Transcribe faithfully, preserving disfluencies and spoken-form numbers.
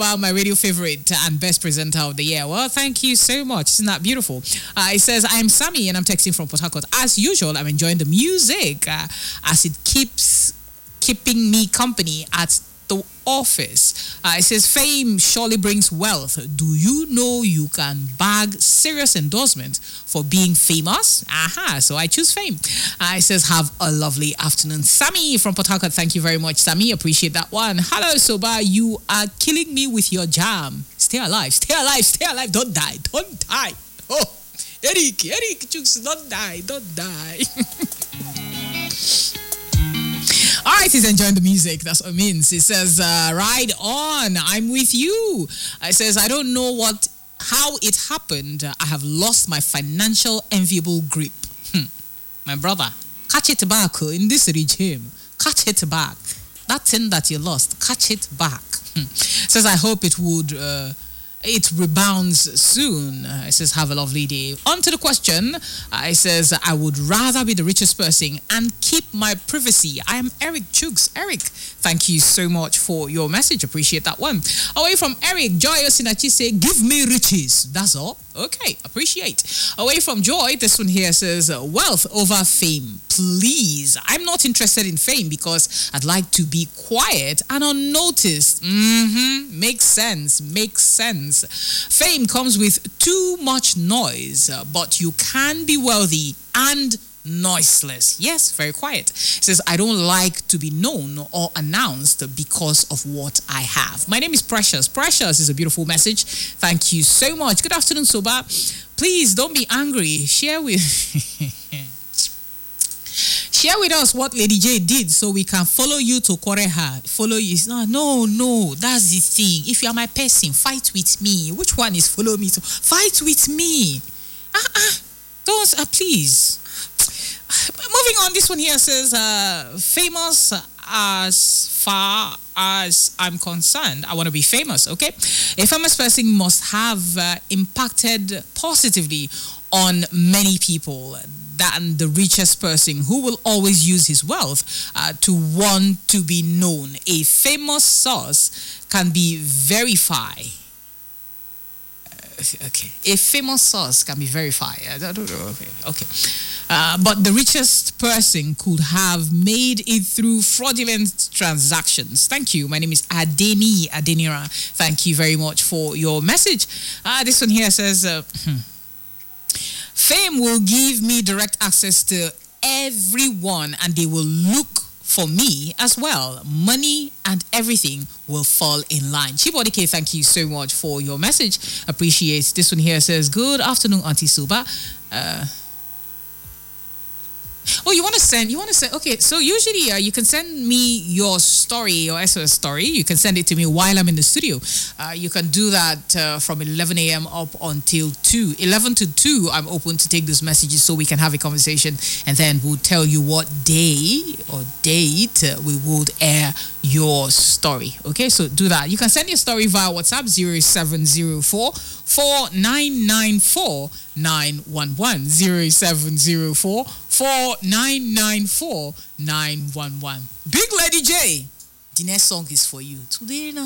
Soba, my radio favorite and best presenter of the year. Well, thank you so much. Isn't that beautiful? Uh, it says, I'm Sammy and I'm texting from Port Harcourt. As usual, I'm enjoying the music uh, as it keeps keeping me company at the office. Uh, it says, fame surely brings wealth. Do you know you can bag serious endorsement for being famous? Aha, so I choose fame. Uh, it says, have a lovely afternoon. Sammy from Port Harcourt, thank you very much, Sammy. Appreciate that one. Hello, Soba. You are killing me with your jam. Stay alive, stay alive, stay alive. Don't die, don't die. Oh, Eric, Eric, Chooks, don't die, don't die. All right, he's enjoying the music. That's what it means. It says, uh, ride on. I'm with you. It says, I don't know what, how it happened. I have lost my financial enviable grip. Hmm. My brother, catch it back in this regime. Catch it back. That thing that you lost, catch it back. Hmm. Says, I hope it would... Uh, It rebounds soon. Uh, it says, have a lovely day. On to the question. Uh, it says, I would rather be the richest person and keep my privacy. I am Eric Chooks. Eric, thank you so much for your message. Appreciate that one. Away from Eric, Joy Osinachi say, give me riches. That's all. Okay, appreciate. Away from Joy, this one here says, wealth over fame. Please. I'm not interested in fame because I'd like to be quiet and unnoticed. Mm-hmm. Makes sense. Makes sense. Fame comes with too much noise, but you can be wealthy and noiseless. Yes, very quiet. It says, I don't like to be known or announced because of what I have. My name is Precious. Precious is a beautiful message. Thank you so much. Good afternoon, Soba. Please don't be angry. Share with... Share with us what Lady J did so we can follow you to quarrel her. Follow you. No, no, no. That's the thing. If you are my person, fight with me. Which one is follow me to? Fight with me. Uh-uh. Don't, uh, please. Moving on, this one here says, uh, famous as far as I'm concerned. I want to be famous, okay? A famous person must have uh, impacted positively on many people than the richest person who will always use his wealth uh, to want to be known. A famous source can be verified. Uh, okay. A famous source can be verified. I don't know. Okay. okay. Uh, but the richest person could have made it through fraudulent transactions. Thank you. My name is Adeni Adenira. Thank you very much for your message. Uh, this one here says... Uh, hmm. Fame will give me direct access to everyone and they will look for me as well. Money and everything will fall in line. Chibodike, thank you so much for your message. Appreciate. This one here says, good afternoon, Auntie Suba. Uh, Oh, you want to send, you want to send, okay, so usually uh, you can send me your story, your S O S story. You can send it to me while I'm in the studio. Uh, you can do that uh, from eleven a.m. up until two. eleven to two, I'm open to take those messages so we can have a conversation and then we'll tell you what day or date uh, we would air your story. Okay, so do that. You can send your story via WhatsApp zero seven zero four, four nine nine four, nine one one. zero seven zero four, four nine nine four, nine one one. Big Lady J, the next song is for you today.